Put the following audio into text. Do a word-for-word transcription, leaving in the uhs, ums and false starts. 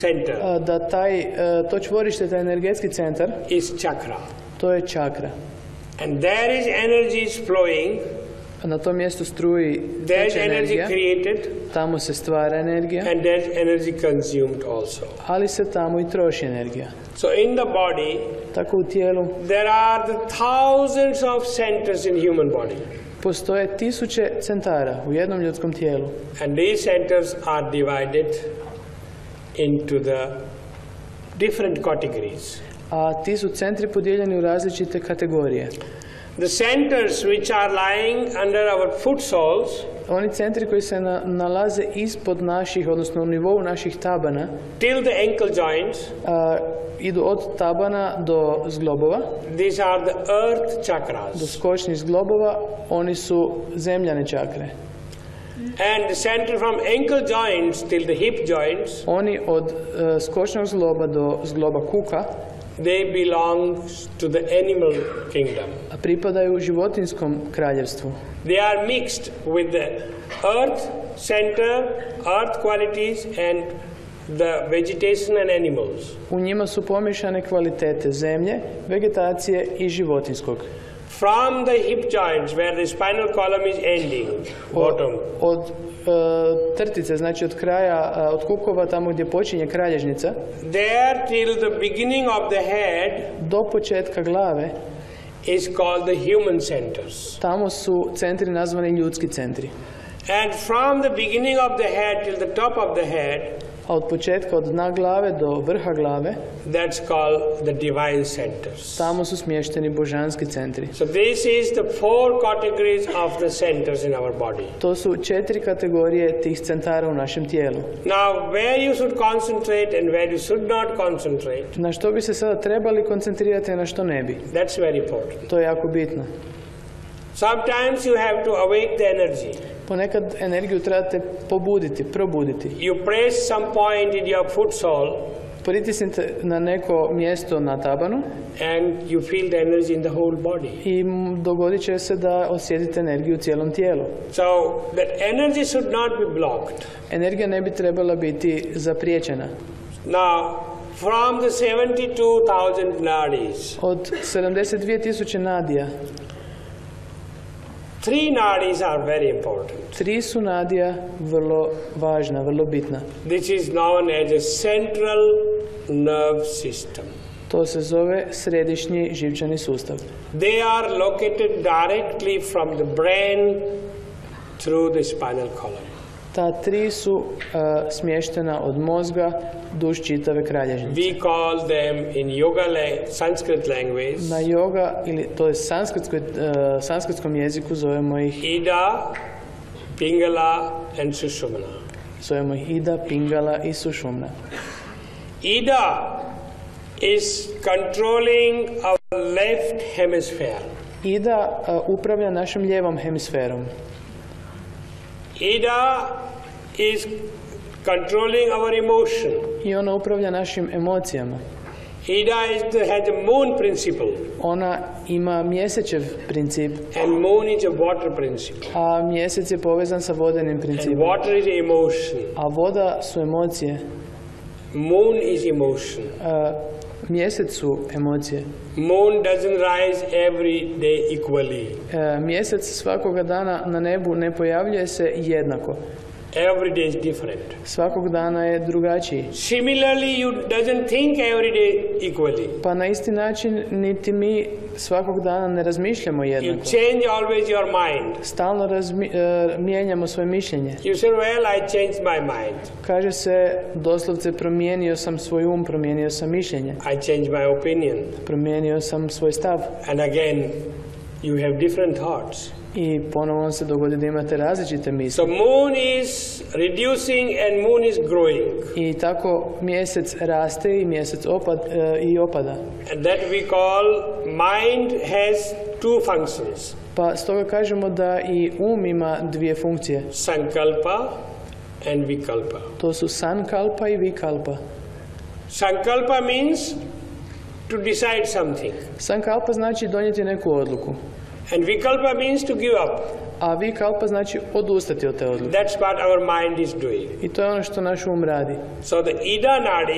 center da taj, to čvorište, taj energetski centar, is chakra. To je čakra. And there is energy is flowing. Na tom mjestu struji There is teče energy energija, created, tamo se stvara energija, and there is energy consumed also. ali se tamo i troši energija. So in the body, Tako u tijelu there are the thousands of centers in human body. postoje tisuće centara u jednom ljudskom tijelu. And these centers are divided into the different categories. A ti su centri podijeljeni u različite kategorije. The centers which are lying under our foot soles Oni centri koji se na, nalaze ispod naših, odnosno u nivou naših tabana, till the ankle joints, a, idu od tabana do zglobova, these are the earth do chakras. skočnih zglobova, oni su zemljane čakre. And the center from ankle joints till the hip joints, Oni od e, skočnog zgloba do zgloba kuka they belong to the animal kingdom. pripadaju životinjskom kraljevstvu. They are mixed with the earth center, earth qualities, and the vegetation and animals. U njima su pomiješane kvalitete zemlje, vegetacije i životinjskog. From the hip joints where the spinal column is ending, bottom, Od e, trtice, znači od kraja, e, od kukova, tamo gdje počinje kralježnica, there till the beginning of the head do početka glave, is called the human centers. tamo su centri nazvani ljudski centri. And from the beginning of the head till the top of the head, A od početka, od dna glave do vrha glave, that's called the divine centers. tamo su smješteni božanski centri. So this is the four categories of the centers in our body. To su četiri kategorije tih centara u našem tijelu. Now, where you should concentrate and where you should not concentrate, Na što bi se sada trebali koncentrirati, a na što ne bi? that's very important. To je jako bitno. Sometimes you have to awake the energy. Ponekad energiju trebate pobuditi, probuditi. You press some point in your foot sole Pritisnite na neko mjesto na tabanu and you feel the energy in the whole body. i m, dogodit će se da osjetite energiju u cijelom tijelu. So that energy should not be blocked. Energija ne bi trebala biti zapriječena. Now, from the seventy-two thousand nadis, Od sedamdeset dvije tisuće nadija, three nadis are very important. tri su nadija vrlo važna, vrlo bitna. This is known as a central nerve system. To se zove središnji živčani sustav. They are located directly from the brain through the spinal column. Ta tri su uh, smještena od mozga duž čitave kralježnice. We call them in yoga la- Sanskrit language Na yoga, ili to je sanskritskoj, uh, sanskritskom jeziku, zovemo ih, Ida, Pingala and Sushumna. zovemo ih Ida, Pingala i Sušumna. Ida is controlling our left hemisphere. Ida uh, upravlja našom lijevom hemisferom. Ida is controlling our emotion. I ona upravlja našim emocijama. Ida is the, has a moon principle, Ona ima mjesečev princip, and moon is a water principle. a mjesec je povezan sa vodenim And principom. water is emotion. A voda su emocije, Moon is emotion. a mjesec su emocije. Moon doesn't rise every day equally. E, mjesec svakoga dana na nebu ne pojavljuje se jednako. Every day is different. Svakog dana je drugačiji. Similarly, you doesn't think every day equally. Pa na isti način niti mi svakog dana ne razmišljamo You jednako. change always your mind. Stalno razmi, e, mijenjamo svoje mišljenje. You say, well, I changed my mind. Kaže se doslovce promijenio sam svoj um, promijenio sam mišljenje, I changed my opinion. promijenio sam svoj stav. And again, you have different thoughts. I ponovno se dogodi da imate različite misli. So moon is reducing and moon is growing. I tako mjesec raste i mjesec opad, e, i opada. And that we call mind has two functions. Pa stoga kažemo da i um ima dvije funkcije. Sankalpa and Vikalpa. To su sankalpa i vikalpa. Sankalpa means to decide something. Sankalpa znači donijeti neku odluku. And Vikalpa means to give up. A vikalpa znači odustati od te odluke. That's what our mind is doing. I to je ono što naš um radi. So the Ida Nadi